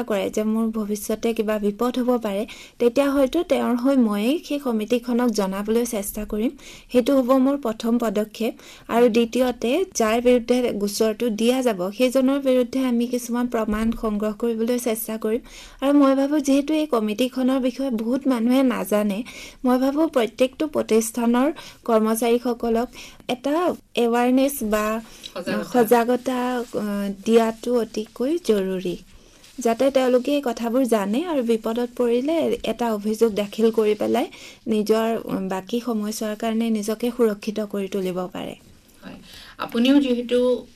কৰে যে মোৰ ভৱিষ্যতে কিবা বিপদ হ'ব পাৰে, তেতিয়া হয়তো তেওঁৰ হৈ ময়েই সেই সমিতিখনক জনাবলৈ চেষ্টা কৰিম। সেইটো হ'ব মোৰ প্ৰথম পদক্ষেপ। আৰু দ্বিতীয়তে যাৰ বিৰুদ্ধে গোচৰটো দিয়া যাব সেইজনৰ বিৰুদ্ধে আমি কিছুমান প্ৰমাণ সংগ্ৰহ কৰিবলৈ চেষ্টা কৰিম। আৰু মই ভাবোঁ যিহেতু এই কমিটিখনৰ বিষয়ে বহুত মানুহে নাজানে, মই ভাবোঁ প্ৰত্যেকটো প্ৰতিষ্ঠানৰ কৰ্মচাৰীসকলক এটা এৱাৰনেছ বা সজাগতা দিয়াটো অতিকৈ জৰুৰী, যাতে তেওঁলোকে এই কথাবোৰ জানে আৰু বিপদত পৰিলে এটা অভিযোগ দাখিল কৰি পেলাই নিজৰ বাকী সময়ছোৱাৰ কাৰণে নিজকে সুৰক্ষিত কৰি তুলিব পাৰে। আপুনিও যিহেতু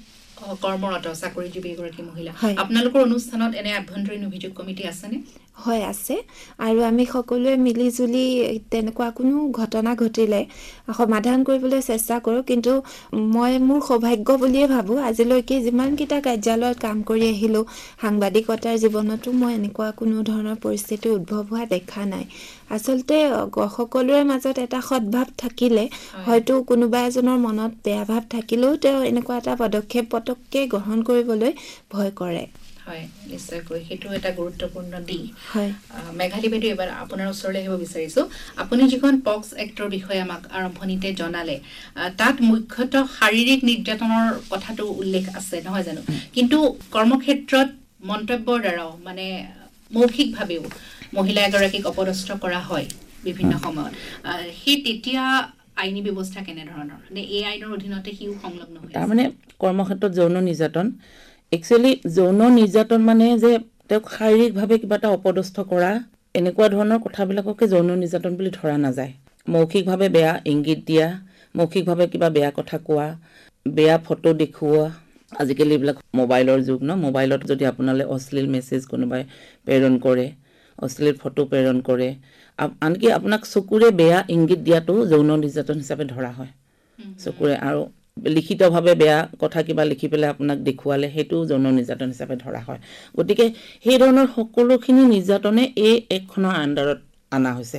কৰ্মৰত চাকৰিজীৱী এগৰাকী মহিলা, আপোনালোকৰ অনুষ্ঠানত এনে আভ্যন্তৰীণ অভিযোগ কমিটি আছেনে? হয়, আছে। আৰু আমি সকলোৱে মিলি জুলি তেনেকুৱা কোনো ঘটনা ঘটিলে সমাধান কৰিবলৈ চেষ্টা কৰোঁ। কিন্তু মই মোৰ সৌভাগ্য বুলিয়ে ভাবোঁ, আজিলৈকে যিমানকেইটা কাৰ্যালয়ত কাম কৰি আহিলোঁ, সাংবাদিকতাৰ জীৱনতো মই এনেকুৱা কোনো ধৰণৰ পৰিস্থিতি উদ্ভৱ হোৱা দেখা নাই। আচলতে সকলোৰে মাজত এটা সদ্ভাৱ থাকিলে হয়তো কোনোবা এজনৰ মনত বেয়া ভাৱ থাকিলেও তেওঁ এনেকুৱা এটা পদক্ষেপ পটককৈ গ্ৰহণ কৰিবলৈ ভয় কৰে। হয়, নিশ্চয়কৈ সেইটো এটা গুৰুত্বপূৰ্ণ দিশ। হয়, মেঘালী বাইদেউ, এবাৰ আপোনাৰ ওচৰলৈ আহিব বিচাৰিছোঁ। আপুনি যিখন পক্স এক্টৰ বিষয়ে আমাক আৰম্ভণিতে জনালে, তাত মুখ্যতঃ শাৰীৰিক নিৰ্যাতনৰ কথাটো উল্লেখ আছে, নহয় জানো? কিন্তু কৰ্মক্ষেত্ৰত মন্তব্যৰ দ্বাৰাও মানে মৌখিকভাৱেও মহিলা এগৰাকীক অপদস্থ কৰা হয় বিভিন্ন সময়ত। সেই তেতিয়া আইনী ব্যৱস্থা কেনেধৰণৰ? নে এই আইনৰ অধীনতে সিও সংলগ্ন হয়? তাৰমানে কৰ্মক্ষেত্ৰত যৌন নিৰ্যাতন, একচুৱেলি যৌন নিৰ্যাতন মানে যে তেওঁক শাৰীৰিকভাৱে কিবা এটা অপদস্থ কৰা, এনেকুৱা ধৰণৰ কথাবিলাককে যৌন নিৰ্যাতন বুলি ধৰা নাযায়। মৌখিকভাৱে বেয়া ইংগিত দিয়া, মৌখিকভাৱে কিবা বেয়া কথা কোৱা, বেয়া ফটো দেখুওৱা। আজিকালি এইবিলাক মোবাইলৰ যুগ ন, মোবাইলত যদি আপোনালৈ অশ্লীল মেছেজ কোনোবাই প্ৰেৰণ কৰে, অশ্লীল ফটো প্ৰেৰণ কৰে, আনকি আপোনাক চকুৰে বেয়া ইংগিত দিয়াটো যৌন নিৰ্যাতন হিচাপে ধৰা হয়। চকুৰে আৰু লিখিতভাৱে বেয়া কথা কিবা লিখি পেলাই আপোনাক দেখুৱালে, সেইটো যৌন নিৰ্যাতন হিচাপে ধৰা হয়। গতিকে সেই ধৰণৰ সকলোখিনি নিৰ্যাতনে এই একখনৰ আণ্ডাৰত অনা হৈছে।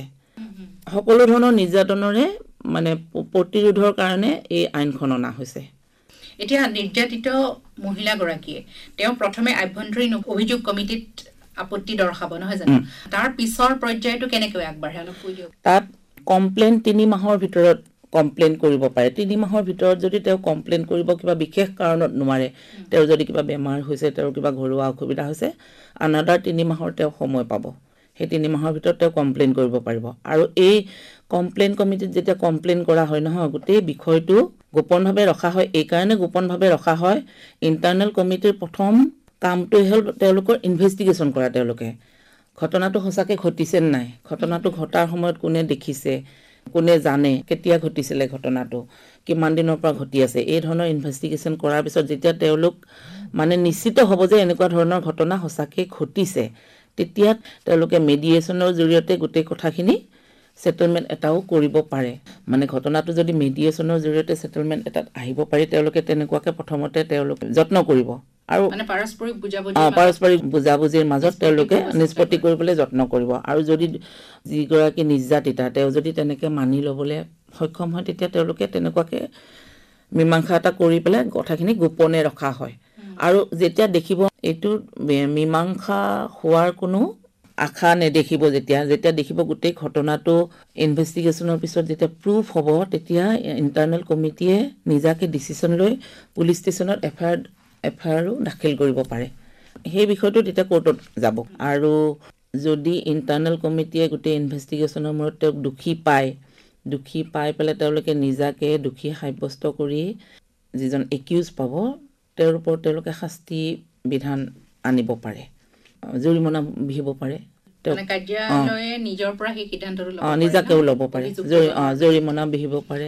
সকলো ধৰণৰ নিৰ্যাতনৰে মানে প্ৰতিৰোধৰ কাৰণে এই আইনখন অনা হৈছে। এতিয়া নিৰ্যাতিত মহিলাগৰাকীয়ে তেওঁ প্ৰথমে আভ্যন্তৰীণ অভিযোগ কমিটিত আপত্তি দৰ্শাব, নহয় জানো? তাৰ পিছৰ পৰ্যায়টো কেনেকৈ আগবাঢ়ে অলপ কৈ দিয়ক। তাত কমপ্লেইন 3 মাহৰ ভিতৰত কমপ্লেইন কৰিব পাৰে। 3 মাহৰ ভিতৰত যদি তেওঁ কমপ্লেইন কৰিব কিবা বিশেষ কাৰণত নোৱাৰে, তেওঁৰ যদি কিবা বেমাৰ হৈছে, তেওঁৰ কিবা ঘৰুৱা অসুবিধা হৈছে, আনাদাৰ 3 মাহৰ তেওঁ সময় পাব। সেই 3 মাহৰ ভিতৰত তেওঁ কমপ্লেইন কৰিব পাৰিব। আৰু এই কমপ্লেইন কমিটিত যেতিয়া কমপ্লেইন কৰা হয় নহয়, গোটেই বিষয়টো গোপনভাৱে ৰখা হয়। এইকাৰণে গোপনভাৱে ৰখা হয়, ইণ্টাৰনেল কমিটিৰ প্ৰথম কামটোৱে হ'ল তেওঁলোকৰ ইনভেষ্টিগেশ্যন কৰা। তেওঁলোকে ঘটনাটো সঁচাকৈ ঘটিছে নাই, ঘটনাটো ঘটাৰ সময়ত কোনে দেখিছে, কোনে জানে, কেতিয়া ঘটিছিলে ঘটনাটো, কিমান দিনৰ পৰা ঘটি আছে, এই ধৰণৰ ইনভেষ্টিগেশ্যন কৰাৰ পিছত যেতিয়া তেওঁলোক মানে নিশ্চিত হ'ব যে এনেকুৱা ধৰণৰ ঘটনা সঁচাকৈ ঘটিছে, তেতিয়া তেওঁলোকে মেডিয়েশ্যনৰ জৰিয়তে গোটেই কথাখিনি সেটেলমেণ্ট এটাও কৰিব পাৰে। মানে ঘটনাটো যদি মেডিয়েশ্যনৰ জৰিয়তে সেটেলমেণ্ট এটাত আহিব পাৰি, তেওঁলোকে তেনেকুৱাকৈ প্ৰথমতে তেওঁলোকে যত্ন কৰিব আৰু পাৰস্পৰিক বুজাবুজিৰ মাজত তেওঁলোকে নিষ্পত্তি কৰিবলৈ যত্ন কৰিব। আৰু যদি যিগৰাকী নিৰ্যাতিতা তেওঁ যদি তেনেকৈ মানি ল'বলৈ সক্ষম হয়, তেতিয়া তেওঁলোকে তেনেকুৱাকৈ মীমাংসা এটা কৰি পেলাই কথাখিনি গোপনে ৰখা হয়। আৰু যেতিয়া দেখিব এইটো মীমাংসা হোৱাৰ কোনো আশা নেদেখিব, যেতিয়া দেখিব গোটেই ঘটনাটো ইনভেষ্টিগেশ্যনৰ পিছত যেতিয়া প্ৰুফ হ'ব, তেতিয়া ইণ্টাৰনেল কমিটিয়ে নিজাকে ডিচিশ্যন লৈ পুলিচ ষ্টেচনত এফআইআৰো দাখিল কৰিব পাৰে। সেই বিষয়টো তেতিয়া কোৰ্টত যাব। আৰু যদি ইণ্টাৰনেল কমিটিয়ে গোটেই ইনভেষ্টিগেশ্যনৰ মূৰত তেওঁক দোষী পাই পেলাই তেওঁলোকে নিজাকে দোষী সাব্যস্ত কৰি যিজন একিউজ পাব, তেওঁৰ ওপৰত তেওঁলোকে শাস্তি বিধান আনিব পাৰে, জৰিমনা বিহিব পাৰে। নিজাকেও ল'ব পাৰে, জৰিমনা বিহিব পাৰে।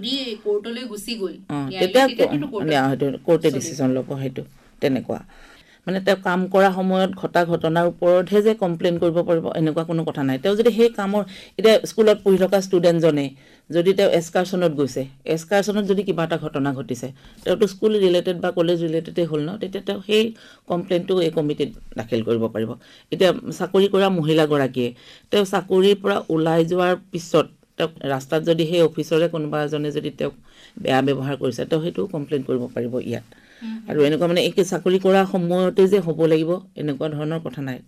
তেতিয়া কোৰ্টে ডিচিশ্যন ল'ব। সেইটো তেনেকুৱা মানে তেওঁ কাম কৰা সময়ত ঘটা ঘটনাৰ ওপৰতহে যে কমপ্লেইন কৰিব পাৰিব এনেকুৱা কোনো কথা নাই। তেওঁ যদি সেই কামৰ, এতিয়া স্কুলত পঢ়ি থকা ষ্টুডেণ্টজনে যদি তেওঁ এক্সকাৰ্ছনত গৈছে, এক্সকাৰ্ছনত যদি কিবা এটা ঘটনা ঘটিছে, তেওঁতো স্কুল ৰিলেটেড বা কলেজ ৰিলেটেডেই হ'ল ন, তেতিয়া তেওঁ সেই কমপ্লেইনটো এই কমিটিত দাখিল কৰিব পাৰিব। এতিয়া চাকৰি কৰা মহিলাগৰাকীয়ে তেওঁ চাকৰিৰ পৰা ওলাই যোৱাৰ পিছত তেওঁক ৰাস্তাত যদি সেই অফিচৰে কোনোবা এজনে যদি তেওঁক বেয়া ব্যৱহাৰ কৰিছে, তেওঁ সেইটো কমপ্লেইন কৰিব পাৰিব ইয়াত। আৰু এনেকুৱা মানে এই চাকৰি কৰা সময়তে যে হ'ব লাগিব এনেকুৱা ধৰণৰ কথা নাই।